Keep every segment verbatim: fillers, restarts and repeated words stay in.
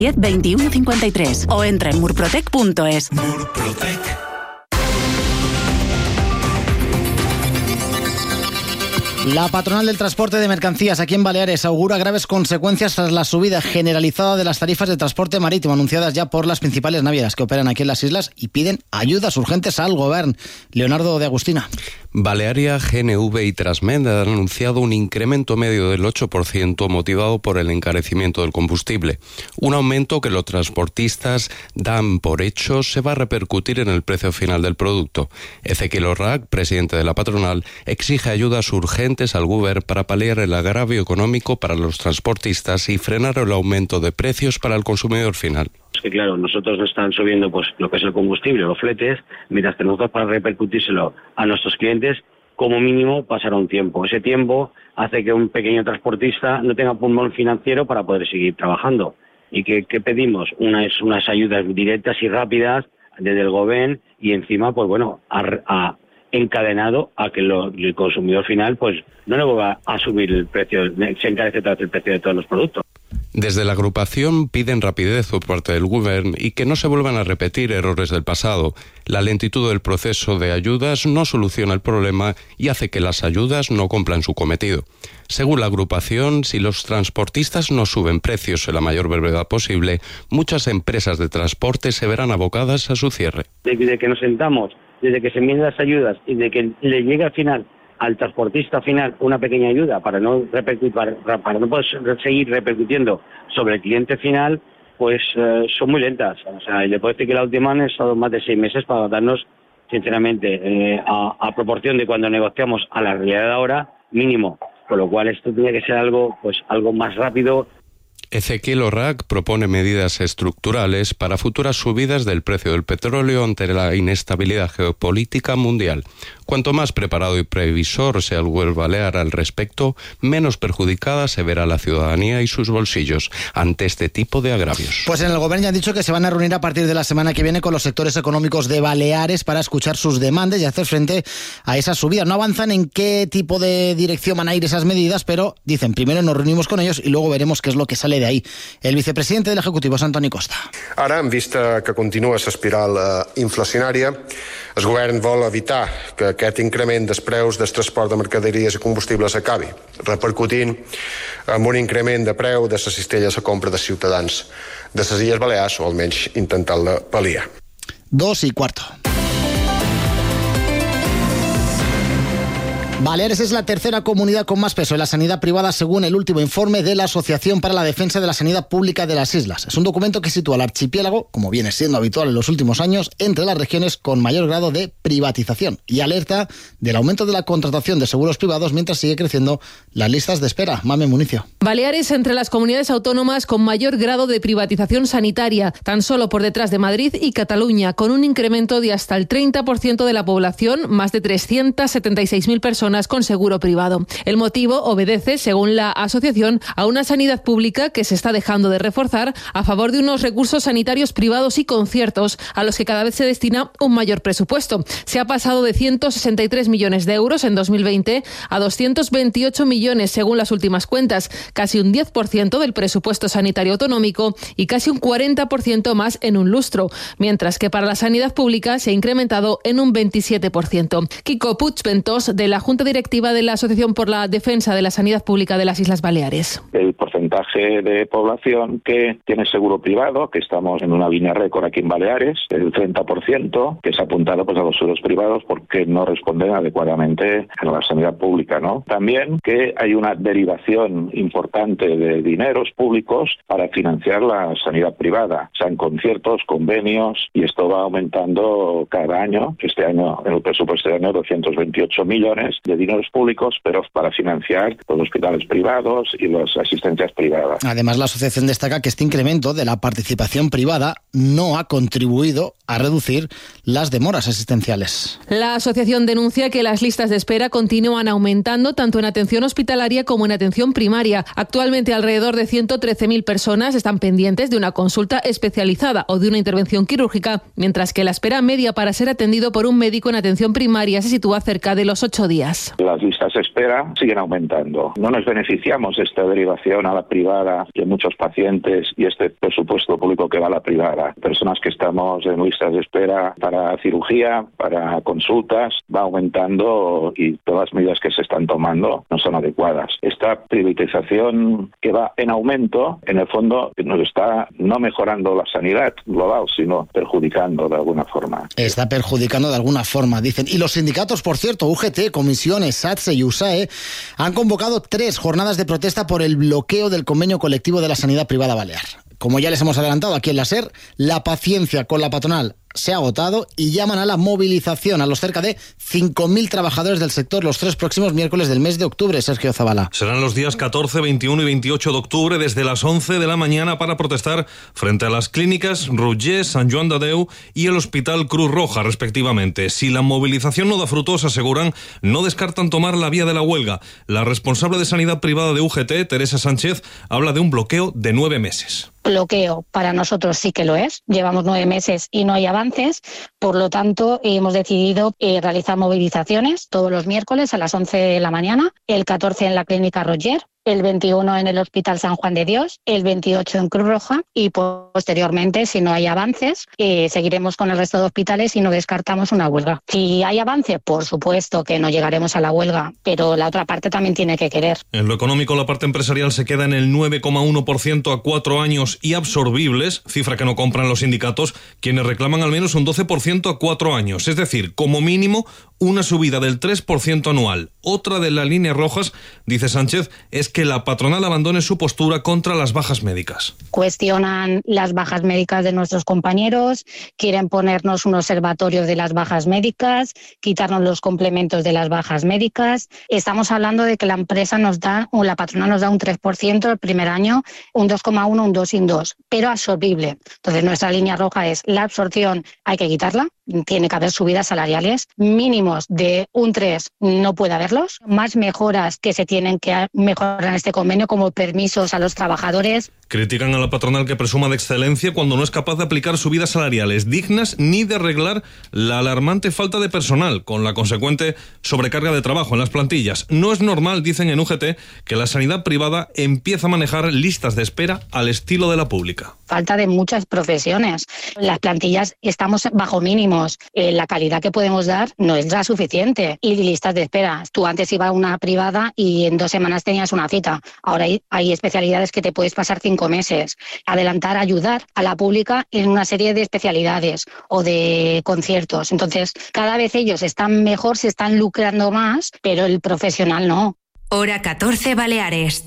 diez veintiuno cincuenta y tres o entra en murprotec punto es. Murprotec. La patronal del transporte de mercancías aquí en Baleares augura graves consecuencias tras la subida generalizada de las tarifas de transporte marítimo anunciadas ya por las principales navieras que operan aquí en las islas y piden ayudas urgentes al gobierno. Leonardo de Agustina. Balearia, G N V y Transmed han anunciado un incremento medio del ocho por ciento motivado por el encarecimiento del combustible. Un aumento que los transportistas dan por hecho se va a repercutir en el precio final del producto. Ezequiel Orrac, presidente de la patronal, exige ayudas urgentes al Gobierno para paliar el agravio económico para los transportistas y frenar el aumento de precios para el consumidor final. Es que claro, nosotros nos están subiendo pues lo que es el combustible, los fletes, mientras que nosotros para repercutírselo a nuestros clientes, como mínimo pasará un tiempo. Ese tiempo hace que un pequeño transportista no tenga pulmón financiero para poder seguir trabajando. ¿Y qué, qué pedimos? Unas, unas ayudas directas y rápidas desde el gobierno y encima, pues bueno, a, a encadenado a que lo, el consumidor final pues no le vuelva a subir el precio, se encarece otra vez el precio de todos los productos. Desde la agrupación piden rapidez por parte del Gobierno y que no se vuelvan a repetir errores del pasado. La lentitud del proceso de ayudas no soluciona el problema y hace que las ayudas no cumplan su cometido. Según la agrupación, si los transportistas no suben precios en la mayor brevedad posible, muchas empresas de transporte se verán abocadas a su cierre. Desde que nos sentamos, desde que se envíen las ayudas y de que le llegue al final al transportista final una pequeña ayuda para no repercutir, para, para no poder seguir repercutiendo sobre el cliente final, pues eh, son muy lentas. O sea, le puedo decir que la última han estado más de seis meses para darnos, sinceramente, eh, a, a proporción de cuando negociamos a la realidad de ahora, mínimo. Con lo cual esto tiene que ser algo, pues algo más rápido. Ezequiel Orrac propone medidas estructurales para futuras subidas del precio del petróleo ante la inestabilidad geopolítica mundial. Cuanto más preparado y previsor sea el Gobierno balear al respecto, menos perjudicada se verá la ciudadanía y sus bolsillos ante este tipo de agravios. Pues en el Gobierno ya han dicho que se van a reunir a partir de la semana que viene con los sectores económicos de Baleares para escuchar sus demandas y hacer frente a esas subidas. No avanzan en qué tipo de dirección van a ir esas medidas, pero dicen, primero nos reunimos con ellos y luego veremos qué es lo que sale de ahí. El vicepresidente del Ejecutivo és Antoni Costa. Ara, en vista que continua l'espiral eh, inflacionària, el govern vol evitar que aquest increment dels preus del transport de mercaderies i combustibles acabi, repercutint en un increment de preu de les cistelles a compra de ciutadans de les Illes Balears, o almenys intentant-la pal·liar. Dos y cuarto. Baleares es la tercera comunidad con más peso en la sanidad privada según el último informe de la Asociación para la Defensa de la Sanidad Pública de las Islas. Es un documento que sitúa al archipiélago, como viene siendo habitual en los últimos años, entre las regiones con mayor grado de privatización y alerta del aumento de la contratación de seguros privados mientras sigue creciendo las listas de espera. Mame Municio. Baleares entre las comunidades autónomas con mayor grado de privatización sanitaria, tan solo por detrás de Madrid y Cataluña, con un incremento de hasta el treinta por ciento de la población, más de trescientas setenta y seis mil personas con seguro privado. El motivo obedece, según la asociación, a una sanidad pública que se está dejando de reforzar a favor de unos recursos sanitarios privados y conciertos a los que cada vez se destina un mayor presupuesto. Se ha pasado de ciento sesenta y tres millones de euros en dos mil veinte a doscientos veintiocho millones según las últimas cuentas, casi un diez por ciento del presupuesto sanitario autonómico y casi un cuarenta por ciento más en un lustro, mientras que para la sanidad pública se ha incrementado en un veintisiete por ciento. Kiko Puigventós, de la Junta Directiva de la Asociación por la Defensa de la Sanidad Pública de las Islas Baleares. El porcentaje de población que tiene seguro privado, que estamos en una línea récord aquí en Baleares, el treinta por ciento, que se ha apuntado pues, a los seguros privados porque no responden adecuadamente a la sanidad pública, ¿no? También que hay una derivación importante de dineros públicos para financiar la sanidad privada, sean conciertos, convenios, y esto va aumentando cada año. Este año, en el presupuesto de año, doscientos veintiocho millones de dineros públicos, pero para financiar los hospitales privados y las asistencias privadas. Además, la asociación destaca que este incremento de la participación privada no ha contribuido a reducir las demoras asistenciales. La asociación denuncia que las listas de espera continúan aumentando tanto en atención hospitalaria como en atención primaria. Actualmente, alrededor de ciento trece mil personas están pendientes de una consulta especializada o de una intervención quirúrgica, mientras que la espera media para ser atendido por un médico en atención primaria se sitúa cerca de los ocho días. más. Las listas de espera siguen aumentando. No nos beneficiamos de esta derivación a la privada de muchos pacientes y este presupuesto público que va a la privada. Personas que estamos en listas de espera para cirugía, para consultas, va aumentando y todas las medidas que se están tomando no son adecuadas. Esta privatización que va en aumento, en el fondo, nos está no mejorando la sanidad global, sino perjudicando de alguna forma. Está perjudicando de alguna forma, dicen. Y los sindicatos, por cierto, U G T, Comisiones, SATSE y USAE, han convocado tres jornadas de protesta por el bloqueo del convenio colectivo de la sanidad privada balear. Como ya les hemos adelantado aquí en la SER, la paciencia con la patronal se ha agotado y llaman a la movilización a los cerca de cinco mil trabajadores del sector los tres próximos miércoles del mes de octubre. Sergio Zabala. Serán los días catorce, veintiuno y veintiocho de octubre desde las once de la mañana para protestar frente a las clínicas Rutgers, Sant Joan de Déu y el Hospital Cruz Roja, respectivamente. Si la movilización no da frutos, aseguran, no descartan tomar la vía de la huelga. La responsable de Sanidad Privada de U G T, Teresa Sánchez, habla de un bloqueo de nueve meses. Bloqueo para nosotros sí que lo es. Llevamos nueve meses y no hay avances. Por lo tanto, hemos decidido eh, realizar movilizaciones todos los miércoles a las once de la mañana, el catorce en la clínica Roger, el veintiuno en el Hospital San Juan de Dios, el veintiocho en Cruz Roja y posteriormente, si no hay avances, eh, seguiremos con el resto de hospitales y no descartamos una huelga. Si hay avance, por supuesto que no llegaremos a la huelga, pero la otra parte también tiene que querer. En lo económico, la parte empresarial se queda en el nueve coma uno por ciento a cuatro años y absorbibles, cifra que no compran los sindicatos, quienes reclaman al menos un doce por ciento a cuatro años, es decir, como mínimo una subida del tres por ciento anual. Otra de las líneas rojas, dice Sánchez, es que la patronal abandone su postura contra las bajas médicas. Cuestionan las bajas médicas de nuestros compañeros, quieren ponernos un observatorio de las bajas médicas, quitarnos los complementos de las bajas médicas. Estamos hablando de que la empresa nos da, o la patronal nos da un tres por ciento el primer año, un dos coma uno, un dos y un dos, pero absorbible. Entonces nuestra línea roja es la absorción, hay que quitarla, tiene que haber subidas salariales mínimos de un tres, no puede haberlos. Más mejoras que se tienen que mejorar en este convenio, como permisos a los trabajadores. Critican a la patronal que presuma de excelencia cuando no es capaz de aplicar subidas salariales dignas ni de arreglar la alarmante falta de personal, con la consecuente sobrecarga de trabajo en las plantillas. No es normal, dicen en U G T, que la sanidad privada empieza a manejar listas de espera al estilo de la pública. Falta de muchas profesiones. Las plantillas estamos bajo mínimos. Eh, la calidad que podemos dar no es la suficiente. Y listas de espera. Tú antes ibas a una privada y en dos semanas tenías una cita. Ahora hay, hay especialidades que te puedes pasar cinco meses. Adelantar, ayudar a la pública en una serie de especialidades o de conciertos. Entonces, cada vez ellos están mejor, se están lucrando más, pero el profesional no. Hora catorce, Baleares.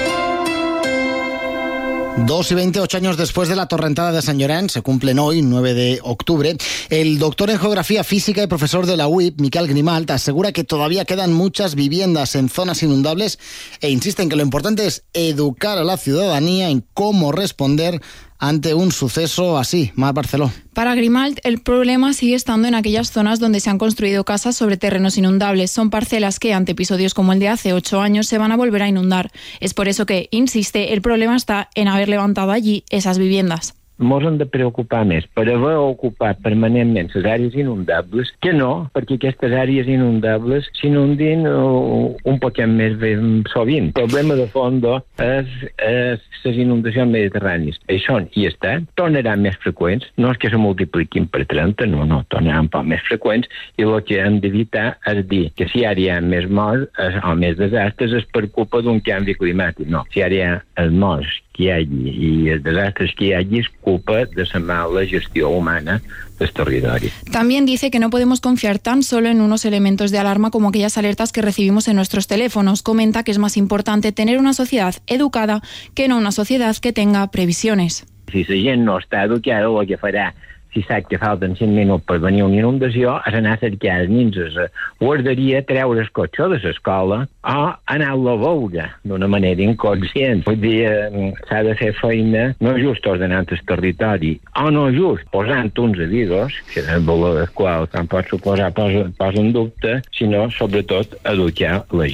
Dos y veintiocho años después de la torrentada de Sant Llorenç, se cumplen hoy, nueve de octubre, el doctor en Geografía Física y profesor de la U I P, Miquel Grimalt, asegura que todavía quedan muchas viviendas en zonas inundables e insiste en que lo importante es educar a la ciudadanía en cómo responder ante un suceso así. Mar Barceló. Para Grimalt, el problema sigue estando en aquellas zonas donde se han construido casas sobre terrenos inundables. Son parcelas que, ante episodios como el de hace ocho años, se van a volver a inundar. Es por eso que, insiste, el problema está en haber levantado allí esas viviendas. Ens hem de preocupar més per haver ocupat permanentment les àrees inundables que no perquè aquestes àrees inundables s'inundin un poquet més ben sovint. El problema de fons és, és les inundacions mediterrànies. Això hi està, tornaran més freqüents, no és que se multipliquin per trenta, no, no, tornaran poc més freqüents i el que hem d'evitar és dir que si ara hi ha més morts o més desastres és per culpa d'un canvi climàtic. No, si ara hi ha els morts que hi hagi i els desastres que hi hagi és culpa de la mala gestió humana del territorio. También dice que no podemos confiar tan solo en unos elementos de alarma como aquellas alertas que recibimos en nuestros teléfonos. Comenta que es más importante tener una sociedad educada que no una sociedad que tenga previsiones. Si la gent no està educada, el que farà, si sap que falten cinc minuts per venir una inundació, és anar a cercar els nins a la guarderia, treure el cotxe de l'escola o anar-lo a veure d'una manera inconscient. Vull dir, s'ha de fer feina no just ordenant el territori, o no just posant uns avisos, que el valor del qual, com pot suposar, posa, posa en dubte, sinó sobretot educar la gent.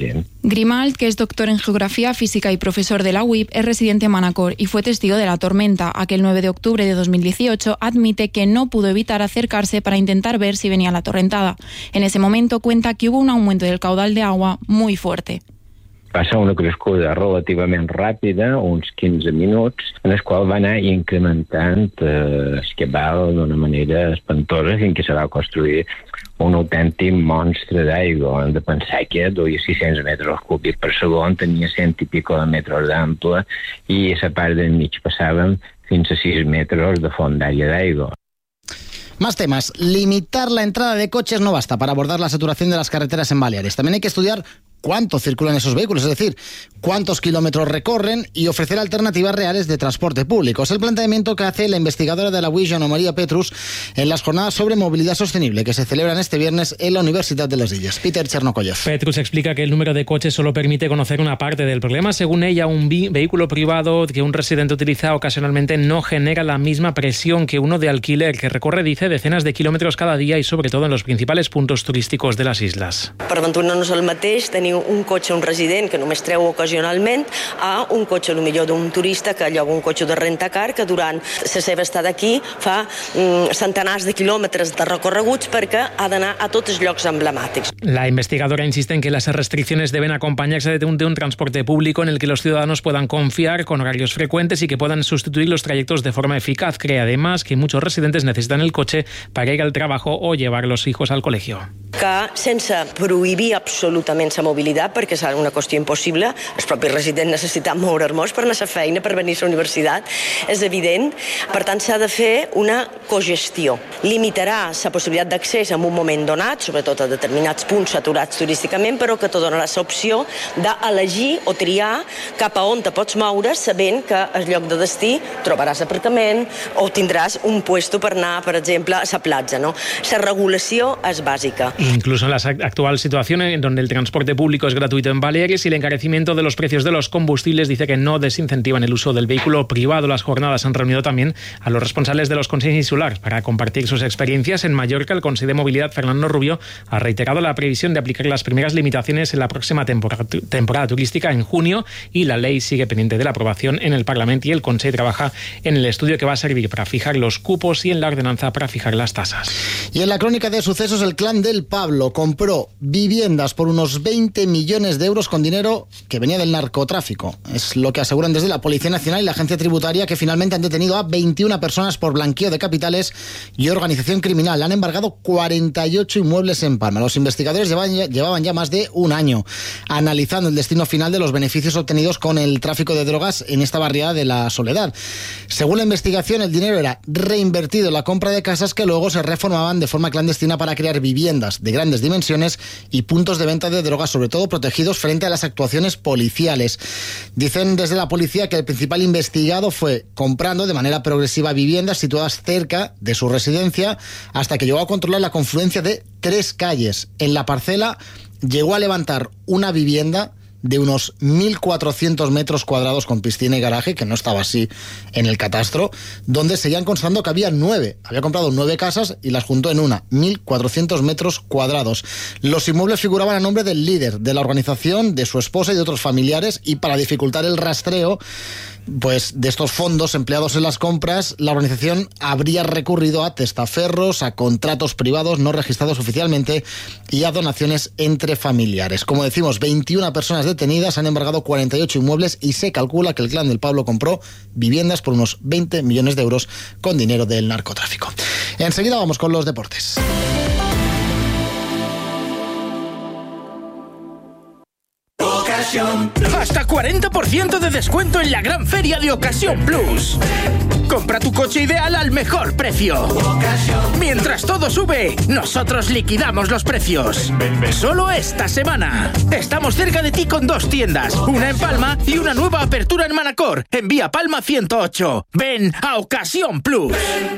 Grimald, que es doctor en Geografía Física y profesor de la U I P, es residente en Manacor y fue testigo de la tormenta. Aquel nueve de octubre de dos mil dieciocho admite que no pudo evitar acercarse para intentar ver si venía la torrentada. En ese momento cuenta que hubo un aumento del caudal de agua muy fuerte. Passa una crescuda relativament ràpida, uns quinze minuts, en el qual va anar incrementant eh, el cabal d'una manera espantosa fins que se va construir un autèntic monstre d'aigua. Hem de pensar que duia sis-cents metres cúbics per segon, tenia cent i pico de metres d'ample i a la part del mig passaven fins a sis metres de fondària d'aigua. Más temas. Limitar la entrada de coches no basta para abordar la saturación de las carreteras en Baleares. También hay que estudiar cuánto circulan esos vehículos, es decir, cuántos kilómetros recorren y ofrecer alternativas reales de transporte público. Es el planteamiento que hace la investigadora de la U I, Joana María Petrus, en las jornadas sobre movilidad sostenible que se celebran este viernes en la Universidad de les Illes. Peter Chernokoyev. Petrus explica que el número de coches solo permite conocer una parte del problema. Según ella, un vehículo privado que un residente utiliza ocasionalmente no genera la misma presión que uno de alquiler, que recorre, dice, decenas de kilómetros cada día y sobre todo en los principals puntos turísticos de las islas. Per aventura no és el mateix tenir un cotxe, un resident que només treu ocasionalment, a un cotxe, potser d'un turista que lloga un cotxe de rentacar que durant la seva estada aquí fa mm, centenars de quilòmetres de recorreguts perquè ha d'anar a tots els llocs emblemàtics. La investigadora insiste en que las restricciones deben acompañarse de un, de un transporte público en el que los ciudadanos puedan confiar con horarios frecuentes y que puedan sustituir los trayectos de forma eficaz. Cree además que muchos residentes necesitan el coche para ir al trabajo o llevar a los hijos al colegio. Que sense prohibir absolutament la mobilitat, perquè és una qüestió impossible, els propis residents necessitem moure'ns per anar a la feina, per venir a la universitat, és evident. Per tant, s'ha de fer una cogestió. Limitarà la possibilitat d'accés en un moment donat, sobretot a determinats punts saturats turísticament, però que te donarà l'opció d'elegir o triar cap a on te pots moure, sabent que al lloc de destí trobaràs aparcament o tindràs un puesto per anar, per exemple, a la platja. No? La regulació és bàsica. Incluso en la actual situación en donde el transporte público es gratuito en Baleares y el encarecimiento de los precios de los combustibles dice que no desincentivan el uso del vehículo privado. Las jornadas han reunido también a los responsables de los consejos insulares para compartir sus experiencias. En Mallorca, el Consejo de Movilidad, Fernando Rubio, ha reiterado la previsión de aplicar las primeras limitaciones en la próxima temporada, temporada turística en junio y la ley sigue pendiente de la aprobación en el Parlamento y el Consejo trabaja en el estudio que va a servir para fijar los cupos y en la ordenanza para fijar las tasas. Y en la crónica de sucesos, el clan del Pablo compró viviendas por unos veinte millones de euros con dinero que venía del narcotráfico. Es lo que aseguran desde la Policía Nacional y la Agencia Tributaria, que finalmente han detenido a veintiuna personas por blanqueo de capitales y organización criminal. Han embargado cuarenta y ocho inmuebles en Palma. Los investigadores llevaban ya, llevaban ya más de un año analizando el destino final de los beneficios obtenidos con el tráfico de drogas en esta barriada de La Soledad. Según la investigación, el dinero era reinvertido en la compra de casas que luego se reformaban de forma clandestina para crear viviendas de grandes dimensiones y puntos de venta de drogas, sobre todo protegidos frente a las actuaciones policiales. Dicen desde la policía que el principal investigado fue comprando de manera progresiva viviendas situadas cerca de su residencia hasta que llegó a controlar la confluencia de tres calles. En la parcela llegó a levantar una vivienda de unos mil cuatrocientos metros cuadrados con piscina y garaje, que no estaba así en el catastro, donde seguían constando que había nueve. Había comprado nueve casas y las juntó en una, mil cuatrocientos metros cuadrados. Los inmuebles figuraban a nombre del líder de la organización, de su esposa y de otros familiares, y para dificultar el rastreo pues de estos fondos empleados en las compras, la organización habría recurrido a testaferros, a contratos privados no registrados oficialmente y a donaciones entre familiares. Como decimos, veintiuna personas detenidas, han embargado cuarenta y ocho inmuebles y se calcula que el clan del Pablo compró viviendas por unos veinte millones de euros con dinero del narcotráfico. Enseguida vamos con los deportes. Hasta cuarenta por ciento de descuento en la gran feria de Ocasión Plus. Compra tu coche ideal al mejor precio. Mientras todo sube, nosotros liquidamos los precios. Solo esta semana. Estamos cerca de ti con dos tiendas, una en Palma y una nueva apertura en Manacor, en Vía Palma ciento ocho. Ven a Ocasión Plus.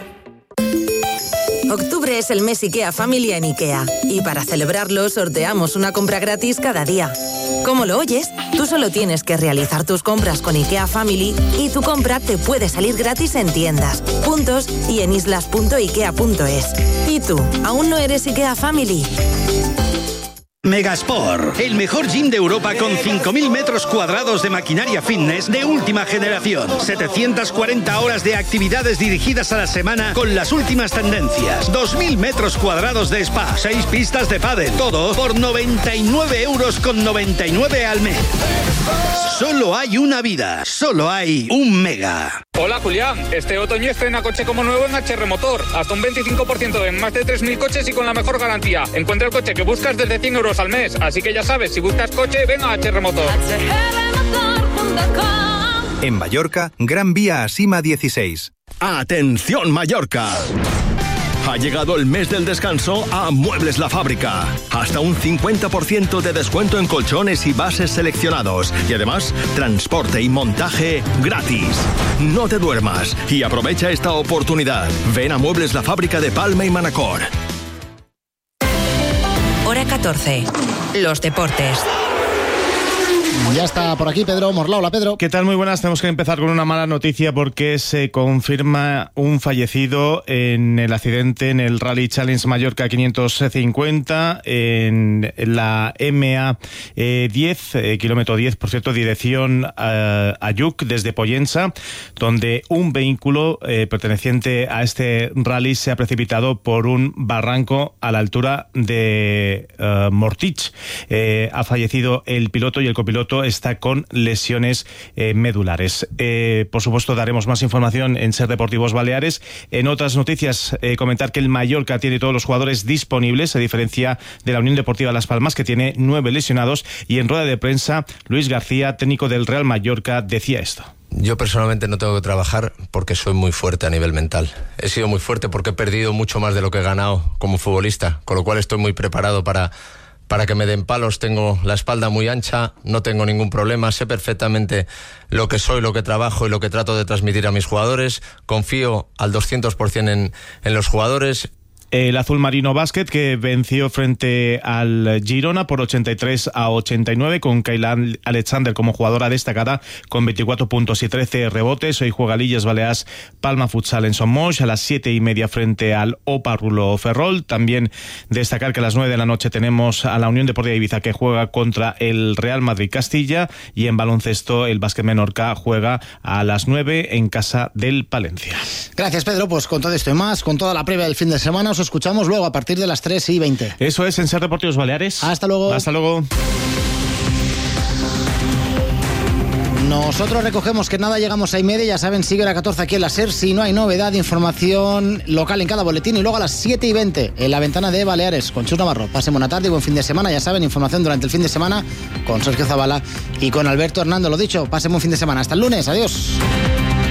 Octubre es el mes IKEA Family en IKEA. Y para celebrarlo, sorteamos una compra gratis cada día. ¿Cómo lo oyes? Tú solo tienes que realizar tus compras con IKEA Family y tu compra te puede salir gratis en tiendas, puntos y en islas punto ikea punto es. ¿Y tú, aún no eres IKEA Family? Megasport, el mejor gym de Europa con cinco mil metros cuadrados de maquinaria fitness de última generación. setecientas cuarenta horas de actividades dirigidas a la semana con las últimas tendencias. dos mil metros cuadrados de spa, seis pistas de pádel. Todo por noventa y nueve euros con noventa y nueve al mes. Solo hay una vida, solo hay un Mega. Hola Julián, este otoño estrena coche como nuevo en H R Motor. Hasta un veinticinco por ciento en más de tres mil coches y con la mejor garantía. Encuentra el coche que buscas desde cien euros al mes. Así que ya sabes, si buscas coche, ven a H R Motor. En Mallorca, Gran Vía a Sima dieciséis. ¡Atención Mallorca! Ha llegado el mes del descanso a Muebles La Fábrica. Hasta un cincuenta por ciento de descuento en colchones y bases seleccionados. Y además, transporte y montaje gratis. No te duermas y aprovecha esta oportunidad. Ven a Muebles La Fábrica de Palma y Manacor. Hora catorce. Los deportes. Ya está por aquí Pedro Morla. Hola Pedro. ¿Qué tal? Muy buenas. Tenemos que empezar con una mala noticia porque se confirma un fallecido en el accidente en el Rally Challenge Mallorca quinientos cincuenta en la M A diez, eh, kilómetro diez, por cierto, dirección eh, a Lluc desde Pollença, donde un vehículo eh, perteneciente a este rally se ha precipitado por un barranco a la altura de eh, Mortich. Eh, ha fallecido el piloto y el copiloto está con lesiones eh, medulares. Eh, por supuesto, daremos más información en Ser Deportivos Baleares. En otras noticias, eh, comentar que el Mallorca tiene todos los jugadores disponibles, a diferencia de la Unión Deportiva Las Palmas, que tiene nueve lesionados. Y en rueda de prensa, Luis García, técnico del Real Mallorca, decía esto. Yo personalmente no tengo que trabajar porque soy muy fuerte a nivel mental. He sido muy fuerte porque he perdido mucho más de lo que he ganado como futbolista, con lo cual estoy muy preparado para... para que me den palos. Tengo la espalda muy ancha, no tengo ningún problema, sé perfectamente lo que soy, lo que trabajo y lo que trato de transmitir a mis jugadores. Confío al doscientos por ciento en, en los jugadores. El Azul Marino Basket, que venció frente al Girona por ochenta y tres a ochenta y nueve, con Kayla Alexander como jugadora destacada con veinticuatro puntos y trece rebotes. Hoy juega Lillas Balears Palma Futsal en Somos a las siete y media frente al Opa Rulo Ferrol. También destacar que a las nueve de la noche tenemos a la Unión Deportiva Ibiza, que juega contra el Real Madrid Castilla, y en baloncesto el Básquet Menorca juega a las nueve en casa del Palencia. Gracias Pedro, pues con todo esto y más, con toda la previa del fin de semana, os escuchamos luego a partir de las tres y veinte. Eso es en Ser Deportivos Baleares. Hasta luego. Hasta luego. Nosotros recogemos que nada, llegamos a y media, ya saben, sigue la catorce aquí en la SER, si no hay novedad, información local en cada boletín, y luego a las siete y veinte en la ventana de Baleares con Chus Navarro. Pasen buena tarde y buen fin de semana, ya saben, información durante el fin de semana con Sergio Zabala y con Alberto Hernando. Lo dicho, pasen buen fin de semana, hasta el lunes, adiós.